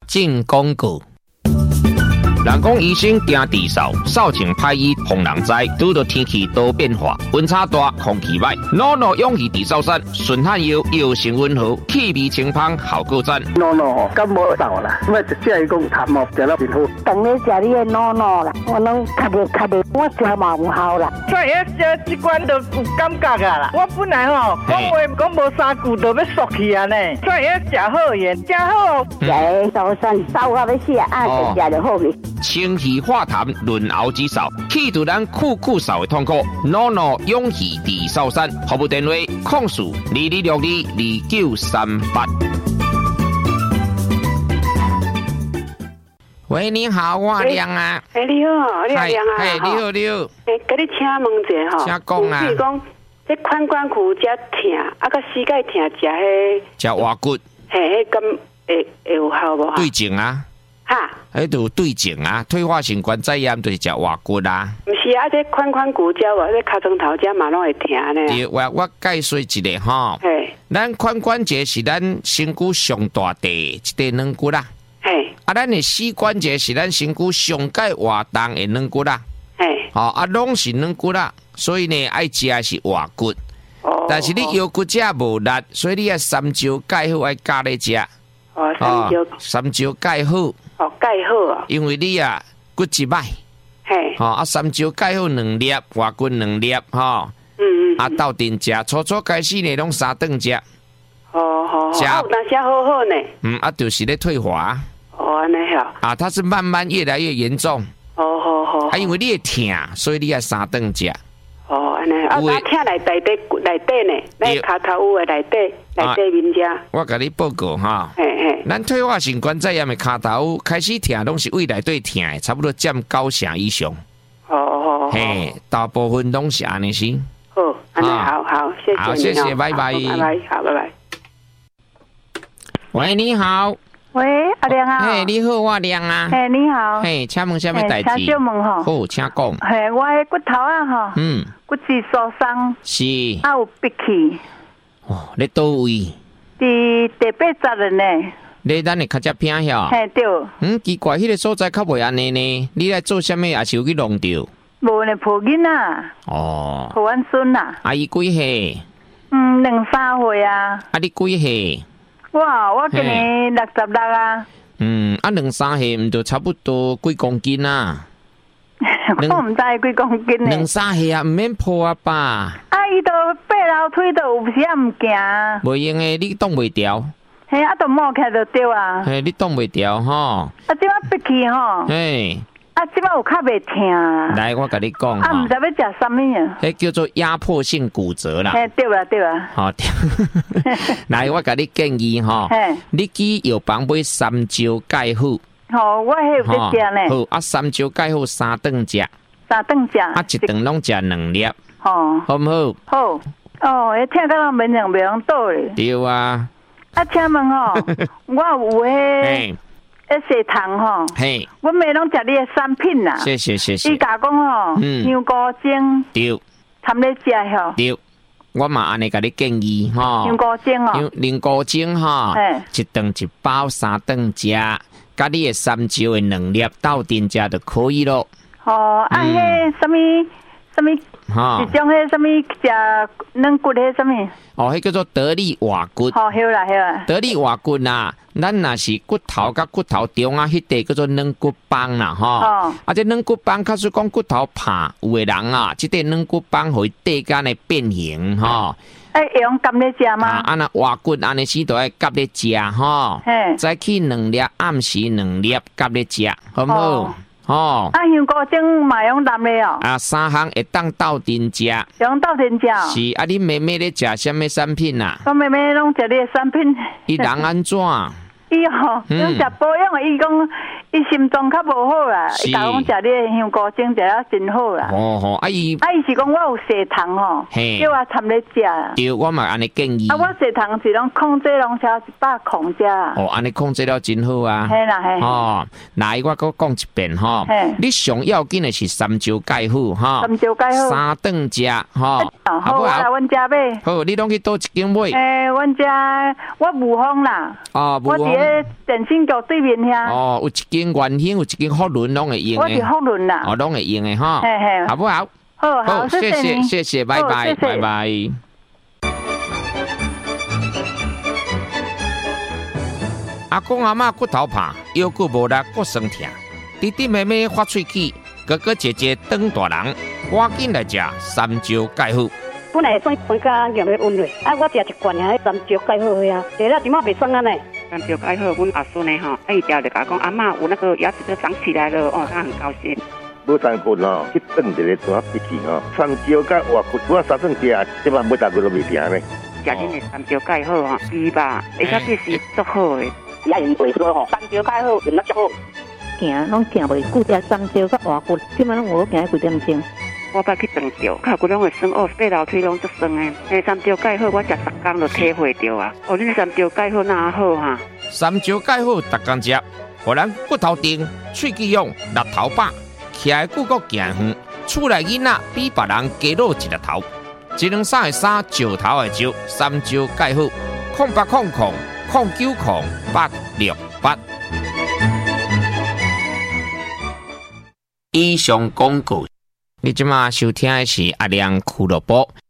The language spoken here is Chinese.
进广告。人讲医生惊治扫，扫清歹医防人灾。拄到天气多变化，温差大，空气歹。NONO 勇气治扫山，顺汗药药性温和，气味清芳，效果赞。 NONO 感冒扫啦，我就只系讲痰毛食了真好。 当你食你的 NONO 啦，我拢咳的，我食嘛有效啦。 所以食这罐就有感觉啊啦。我本来讲话讲无3句就要缩去啊呢。所以食好盐，食好。 食扫山扫到要死啊，就食就好去。 清气化痰，润喉止扫，去除咱酷扫的痛苦。NONO 勇气治扫山，服务电话：0422622938。喂，你好，我亮啊。 你好，你好亮啊。 你好，你好。 跟你请问一下吼。 请讲啊。 比如讲，这髋关节遮疼，啊个膝盖疼，食迄。 食蛙骨。 迄咁会有效无？ 对症啊。 哈， 迄就对症啊，退化性关节炎就是食蛙骨啦。 毋是啊，这髋骨遮哇，这骹床头遮嘛拢会疼呢。 对，我解说一下吼。 嘿， 咱髋关节是咱身躯上大地一块软骨啦。 嘿， 啊，咱的膝关节是咱身躯上界活动的软骨啦。 嘿， 啊，拢是软骨啦，所以呢，爱食的是蛙骨。 哦。 但是你腰骨遮无力，所以你要三椒钙好爱加咧食。 哦， 三椒钙好。 哦，钙好啊。 因为你啊骨质歹。 嘿。 啊，三椒钙好2粒，蛙骨2粒，吼。啊，斗阵食，初开始呢，拢3顿食。 好。食有当时好好呢。 啊，就是咧退化。 哦，安尼好。 啊，它是慢慢越来越严重。 好。 啊，因为你会疼，所以你要3顿食。 哦，安尼啊，我疼内底呢，咱骹头有诶内底面遮。 我甲你报告哈。 嘿。 咱退化性关节炎的骹头开始疼，拢是胃内底疼的，差不多占9成以上。 哦。 嘿，大部分拢是安尼先。 好，安尼好，谢谢。 好，谢谢，拜拜。 好，拜拜。 喂，你好。 喂，阿亮啊。 嘿，你好，我亮啊。 嘿，你好。 嘿，请问什么代志？ 请小问吼。 好，请讲。 嘿，我的骨头啊吼。骨质疏松。 是。 啊有闭气。 哦，你倒位？ 伫第8十呢。 你等下较只偏晓。 嘿，对。 奇怪，迄个所在较袂安尼呢？你来做啥物？也是有去弄着？ 无呢，抱囡仔。 哦。 抱阮孙啦。 阿姨几岁 ？2-3岁啊。 啊，你几岁？ 我今年66啊。 2-3岁毋就差不多几公斤啊？ 我毋知几公斤呢。 2-3岁啊，毋免抱啊吧？ 啊，伊都爬楼梯都有时啊毋行。 袂用诶，你挡袂牢。 嘿，啊，都摸起来就对啊。 嘿，你挡袂牢吼。 啊，即摆闭气吼。 嘿。 啊，即摆有较袂疼。 来，我甲你讲啊，毋知要食啥物啊？ 迄叫做压迫性骨折啦。 嘿，对啊。 好，来，我甲你建议吼，你去药房买3椒钙好。 好，我迄有在食呢。 好，啊，3椒钙好3顿食。 3顿食。啊， 一顿拢食2粒。 好唔好？ 好。哦，迄听到面上袂用倒咧。 对啊。 啊，请问吼，我有迄血糖吼，我妹拢食你的产品啦。 谢谢。 伊甲讲吼，香菇精对， 参咧食吼。 对，我嘛安尼甲你建议吼。 香菇精哦， 香菇精吼，一顿一包3顿食，甲你的3椒的2粒斗阵食就可以咯。 哦，啊，迄什么？一种迄什么食软骨迄什么？ 哦，迄叫做得力蛙骨。 好啦。 得力蛙骨呐，咱若是骨头甲骨头中啊，迄块叫做软骨棒啦，吼。啊，这软骨棒，假使讲骨头怕有的人啊，这块软骨棒会地间的变形，吼。 会用夹咧食吗？ 啊，那蛙骨安尼时都爱夹咧食，吼。早起2粒，暗时2粒夹咧食，好唔好？啊， 香菇精嘛用淡咧哦。 啊，3项会当斗阵食。 用斗阵食。 是啊，你妹妹咧食什么产品啊？ 我妹妹拢食你的产品。 伊人安怎？ 伊吼，用食保养的，伊讲伊心脏较无好啦，伊甲我讲食你的香菇精食了真好啦。 哦，伊是讲我有血糖吼，叫我参咧食。 对，我嘛安尼建议。 我血糖是拢控制拢超100控制。 哦，安尼控制了真好啊。 嘿啦嘿。 哦，那我搁讲一遍吼，你上要紧的是3招钙麸哈。3 招钙麸。 3顿食哈。 好啊，阮家买。 好，你拢去倒一间买。 阮家我无风啦。 哦， 我伫咧电信局对面遐。 哦，有一间元兴，有一间福伦，拢会用的。 我是福伦啦。 哦，拢会用的哈。好不好？ 好， 谢谢，拜拜，拜拜。阿公阿嬷骨头怕，腰骨无力，骨酸痛。弟弟妹妹发喙齿，哥哥姐姐当大人，赶紧来食3招钙麸。 本来算分家用的温水，我食一罐啊，3招钙麸啊，食了即马袂酸啊呢。 3招钙麸，阮阿孙呢吼，伊条就甲讲阿嬷有那个牙齿都长起来了哦，他很高兴。 无3棍哦，去炖一个大笔去哦，3招甲活骨，我3顿食，即马每大棍都袂停呢。 食恁的3招钙麸吼，伊吧，而且这是足好的。 也用袂说吼，3招钙麸用得足好。行，拢行袂久，食3招甲活骨，即马拢有行几点钟。 我捌去长着，脚骨拢会酸哦，爬楼梯拢足酸的。3招钙麸，我食10天就体会着啊。哦，恁3招钙麸哪好哈 ？3招钙麸逐天食，互咱骨头硬、喙齿痒、力头饱，徛的久阁行远。厝内囡仔比别人加露一粒头，123的3，石头的石，3招钙麸，0800090868。以上广告。你即马收听的是阿亮俱乐部。